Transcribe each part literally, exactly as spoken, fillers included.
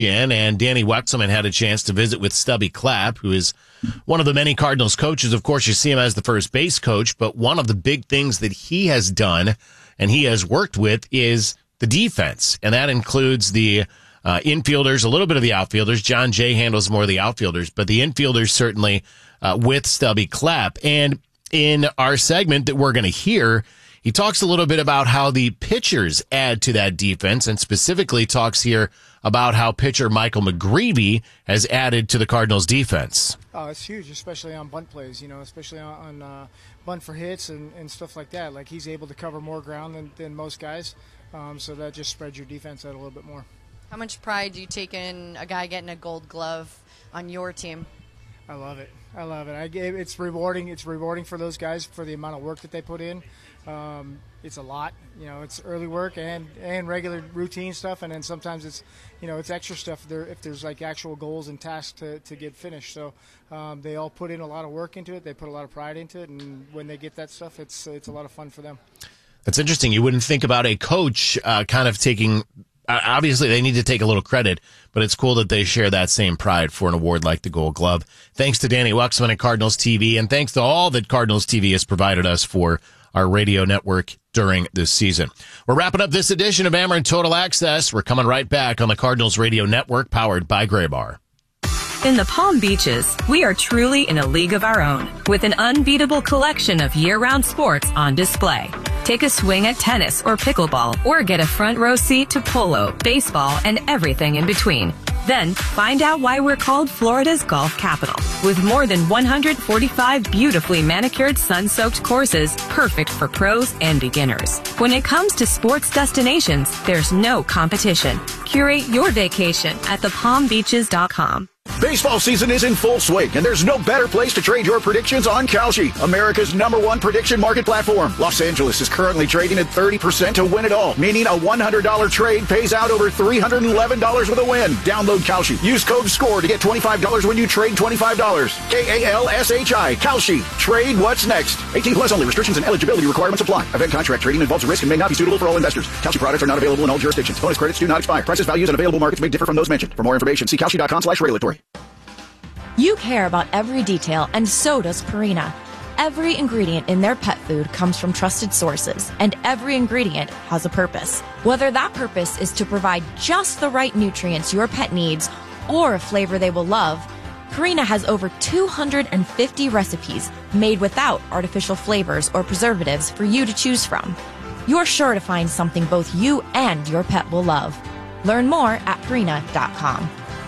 and Danny Wexelman had a chance to visit with Stubby Clapp, who is one of the many Cardinals coaches. Of course, you see him as the first base coach, but one of the big things that he has done and he has worked with is the defense, and that includes the uh, infielders, a little bit of the outfielders. John Jay handles more of the outfielders, but the infielders certainly uh, with Stubby Clapp. And in our segment that we're going to hear, he talks a little bit about how the pitchers add to that defense, and specifically talks here about how pitcher Michael McGreevy has added to the Cardinals' defense. Oh, it's huge, especially on bunt plays, you know, especially on, on uh, bunt for hits and, and stuff like that. Like, he's able to cover more ground than, than most guys, um, so that just spreads your defense out a little bit more. How much pride do you take in a guy getting a gold glove on your team? I love it. I love it. I, it's rewarding. It's rewarding for those guys for the amount of work that they put in. Um, it's a lot, you know, it's early work and, and regular routine stuff. And then sometimes it's, you know, it's extra stuff there if there's like actual goals and tasks to, to get finished. So um, they all put in a lot of work into it. They put a lot of pride into it. And when they get that stuff, it's, it's a lot of fun for them. That's interesting. You wouldn't think about a coach uh, kind of taking, uh, obviously they need to take a little credit, but it's cool that they share that same pride for an award like the Gold Glove. Thanks to Danny Wexelman at Cardinals T V, and thanks to all that Cardinals T V has provided us for our radio network during this season. We're wrapping up this edition of Ameren Total Access. We're coming right back on the Cardinals Radio Network, powered by Graybar. In the Palm Beaches, we are truly in a league of our own, with an unbeatable collection of year-round sports on display. Take a swing at tennis or pickleball, or get a front row seat to polo, baseball, and everything in between. Then, find out why we're called Florida's golf capital, with more than one hundred forty-five beautifully manicured, sun-soaked courses, perfect for pros and beginners. When it comes to sports destinations, there's no competition. Curate your vacation at the palm beaches dot com. Baseball season is in full swing, and there's no better place to trade your predictions on Kalshi, America's number one prediction market platform. Los Angeles is currently trading at thirty percent to win it all, meaning a one hundred dollars trade pays out over three hundred eleven dollars with a win. Download Kalshi. Use code SCORE to get twenty-five dollars when you trade twenty-five dollars. K A L S H I. Kalshi. Trade what's next. eighteen plus only. Restrictions and eligibility requirements apply. Event contract trading involves risk and may not be suitable for all investors. Kalshi products are not available in all jurisdictions. Bonus credits do not expire. Prices, values, and available markets may differ from those mentioned. For more information, see Kalshi dot com slash regulatory. You care about every detail, and so does Purina. Every ingredient in their pet food comes from trusted sources, and every ingredient has a purpose. Whether that purpose is to provide just the right nutrients your pet needs or a flavor they will love, Purina has over two hundred fifty recipes made without artificial flavors or preservatives for you to choose from. You're sure to find something both you and your pet will love. Learn more at Purina dot com.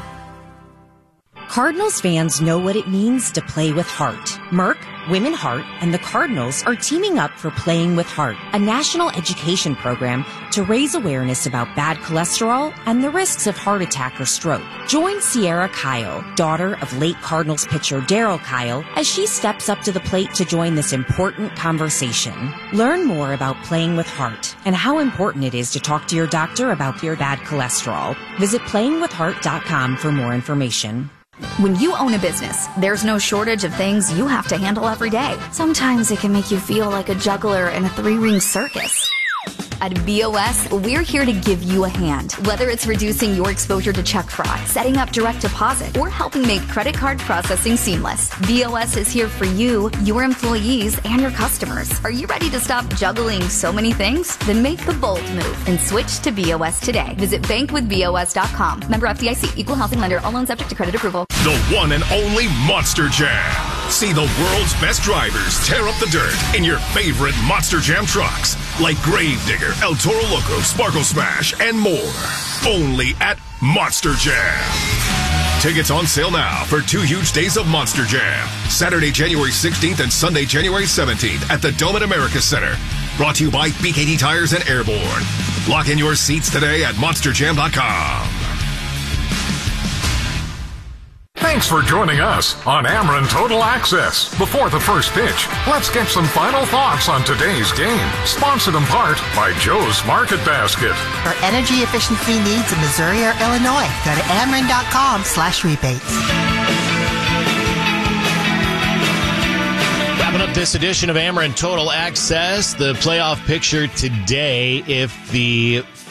Cardinals fans know what it means to play with heart. Merck, Women Heart, and the Cardinals are teaming up for Playing with Heart, a national education program to raise awareness about bad cholesterol and the risks of heart attack or stroke. Join Sierra Kyle, daughter of late Cardinals pitcher Darryl Kyle, as she steps up to the plate to join this important conversation. Learn more about Playing with Heart and how important it is to talk to your doctor about your bad cholesterol. Visit playing with heart dot com for more information. When you own a business, there's no shortage of things you have to handle every day. Sometimes it can make you feel like a juggler in a three-ring circus. At B O S, we're here to give you a hand. Whether it's reducing your exposure to check fraud, setting up direct deposit, or helping make credit card processing seamless, B O S is here for you, your employees, and your customers. Are you ready to stop juggling so many things? Then make the bold move and switch to B O S today. Visit bank with B O S dot com. Member F D I C. Equal housing lender. All loans subject to credit approval. The one and only Monster Jam. See the world's best drivers tear up the dirt in your favorite Monster Jam trucks, like Gravedigger, El Toro Loco, Sparkle Smash, and more. Only at Monster Jam. Tickets on sale now for two huge days of Monster Jam. Saturday, January sixteenth and Sunday, January seventeenth at the Dome at America Center. Brought to you by B K D Tires and Airborne. Lock in your seats today at monster jam dot com. Thanks for joining us on Ameren Total Access. Before the first pitch, let's get some final thoughts on today's game. Sponsored in part by Joe's Market Basket. For energy efficiency needs in Missouri or Illinois, go to ameren dot com slash rebates. Wrapping up this edition of Ameren Total Access, the playoff picture today, if the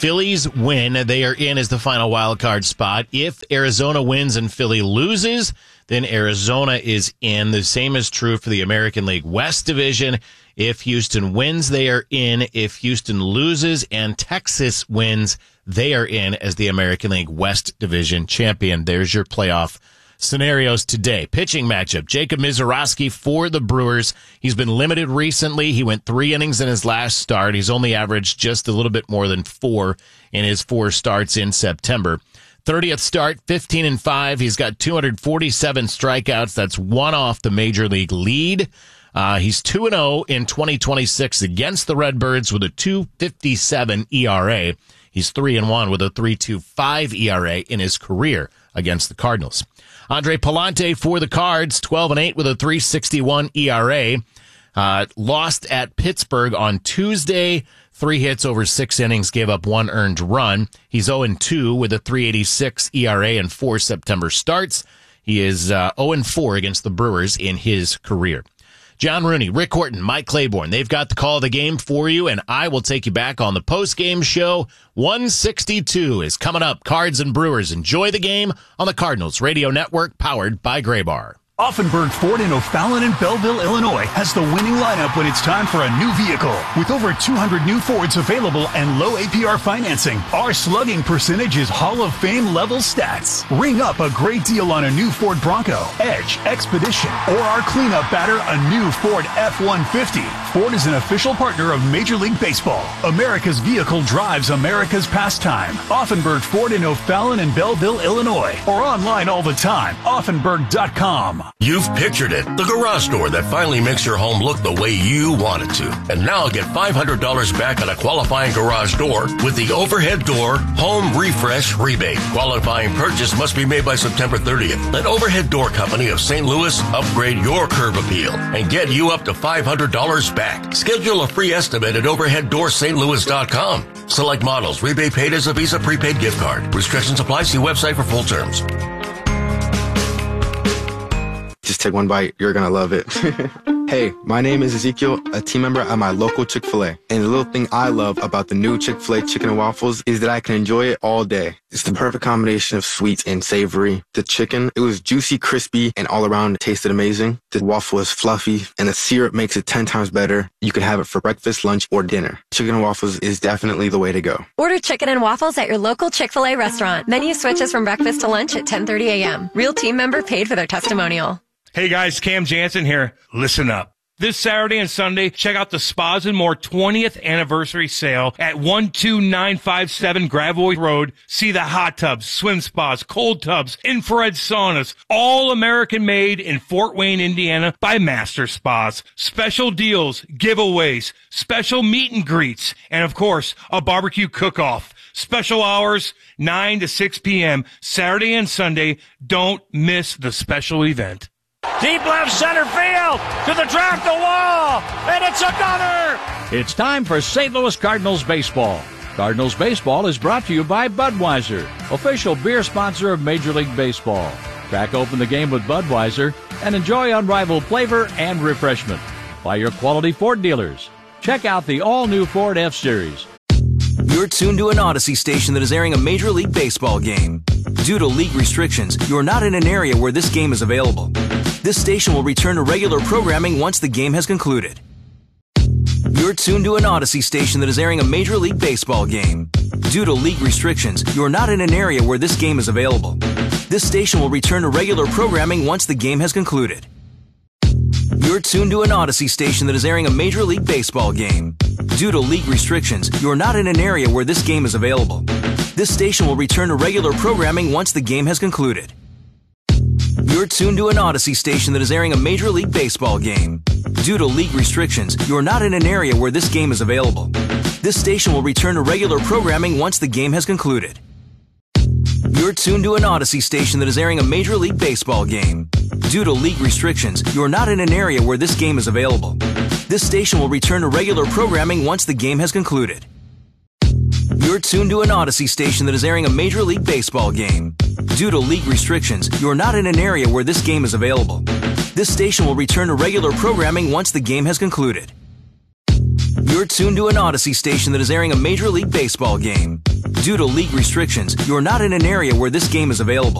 Phillies win, they are in as the final wild card spot. If Arizona wins and Philly loses, then Arizona is in. The same is true for the American League West Division. If Houston wins, they are in. If Houston loses and Texas wins, they are in as the American League West Division champion. There's your playoff scenarios today. Pitching matchup, Jacob Misiorowski for the Brewers. He's been limited recently. He went three innings in his last start. He's only averaged just a little bit more than four in his four starts in September. thirtieth start, fifteen and five. He's got two hundred forty-seven strikeouts. That's one off the major league lead. Uh, he's two and oh in twenty twenty-six against the Redbirds with a two fifty-seven E R A. He's three and one with a three twenty-five E R A in his career against the Cardinals. Andre Pallante for the Cards, twelve and eight with a three sixty-one E R A. Uh, lost at Pittsburgh on Tuesday. Three hits over six innings, gave up one earned run. He's oh and two with a three eighty-six E R A and four September starts. He is uh, oh and four against the Brewers in his career. John Rooney, Rick Horton, Mike Claiborne, they've got the call of the game for you, and I will take you back on the post-game show. one sixty-two is coming up. Cards and Brewers. Enjoy the game on the Cardinals Radio Network, powered by Graybar. Offenburg Ford in O'Fallon and Belleville, Illinois has the winning lineup when it's time for a new vehicle. With over two hundred new Fords available and low A P R financing, our slugging percentage is Hall of Fame level stats. Ring up a great deal on a new Ford Bronco, Edge, Expedition, or our cleanup batter, a new Ford F one fifty. Ford is an official partner of Major League Baseball. America's vehicle drives America's pastime. Offenburg Ford in O'Fallon and Belleville, Illinois, or online all the time, offenburg dot com. You've pictured it, the garage door that finally makes your home look the way you want it to. And now get five hundred dollars back on a qualifying garage door with the Overhead Door Home Refresh Rebate. Qualifying purchase must be made by September thirtieth. Let Overhead Door Company of Saint Louis upgrade your curb appeal and get you up to five hundred dollars back. Schedule a free estimate at overhead door st louis dot com. Select models. Rebate paid as a Visa prepaid gift card. Restrictions apply. See website for full terms. Just take one bite. You're going to love it. Hey, my name is Ezekiel, a team member at my local Chick-fil-A. And the little thing I love about the new Chick-fil-A chicken and waffles is that I can enjoy it all day. It's the perfect combination of sweet and savory. The chicken, it was juicy, crispy, and all around it tasted amazing. The waffle is fluffy, and the syrup makes it ten times better. You can have it for breakfast, lunch, or dinner. Chicken and waffles is definitely the way to go. Order chicken and waffles at your local Chick-fil-A restaurant. Menu switches from breakfast to lunch at ten thirty a.m. Real team member paid for their testimonial. Hey guys, Cam Jansen here. Listen up. This Saturday and Sunday, check out the Spas and More twentieth anniversary sale at one two nine five seven Gravois Road. See the hot tubs, swim spas, cold tubs, infrared saunas, all American made in Fort Wayne, Indiana by Master Spas. Special deals, giveaways, special meet and greets, and of course, a barbecue cook-off. Special hours, nine to six p.m. Saturday and Sunday. Don't miss the special event. Deep left center field to the track, the wall, and it's another. It's time for Saint Louis Cardinals baseball. Cardinals baseball is brought to you by Budweiser, official beer sponsor of Major League Baseball. Crack open the game with Budweiser and enjoy unrivaled flavor and refreshment. By your quality Ford dealers. Check out the all-new Ford F-Series. You're tuned to an Odyssey station that is airing a Major League Baseball game. Due to league restrictions, you're not in an area where this game is available. This station will return to regular programming once the game has concluded. You're tuned to an Odyssey station that is airing a Major League Baseball game. Due to league restrictions, you're not in an area where this game is available. This station will return to regular programming once the game has concluded. You're tuned to an Odyssey station that is airing a Major League Baseball game. Due to league restrictions, you're not in an area where this game is available. This station will return to regular programming once the game has concluded. You're tuned to an Odyssey station that is airing a Major League Baseball game. Due to league restrictions, you're not in an area where this game is available. This station will return to regular programming once the game has concluded. You're tuned to an Odyssey station that is airing a Major League Baseball game. Due to league restrictions, you're not in an area where this game is available. This station will return to regular programming once the game has concluded. You're tuned to an Odyssey station that is airing a Major League Baseball game. Due to league restrictions, you're not in an area where this game is available. This station will return to regular programming once the game has concluded. You're tuned to an Odyssey station that is airing a Major League Baseball game. Due to league restrictions, you're not in an area where this game is available.